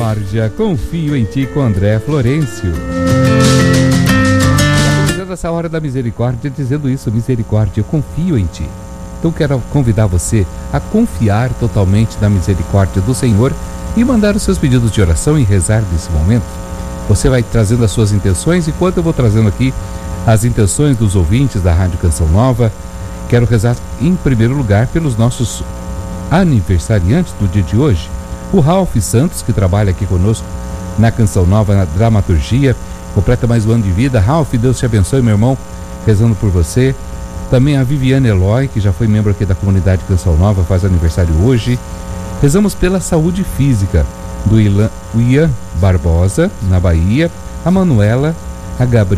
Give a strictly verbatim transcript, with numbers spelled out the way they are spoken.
Misericórdia, confio em ti, com André Florencio. Estamos essa hora da misericórdia, dizendo isso, misericórdia, eu confio em ti. Então quero convidar você a confiar totalmente na misericórdia do Senhor e mandar os seus pedidos de oração e rezar nesse momento. Você vai trazendo as suas intenções, enquanto eu vou trazendo aqui as intenções dos ouvintes da Rádio Canção Nova. Quero rezar em primeiro lugar pelos nossos aniversariantes do dia de hoje. O Ralph Santos, que trabalha aqui conosco na Canção Nova, na dramaturgia, completa mais um ano de vida. Ralph, Deus te abençoe, meu irmão, rezando por você. Também a Viviane Eloy, que já foi membro aqui da comunidade Canção Nova, faz aniversário hoje. Rezamos pela saúde física do Ilan, o Ian Barbosa, na Bahia, a Manuela, a Gabriela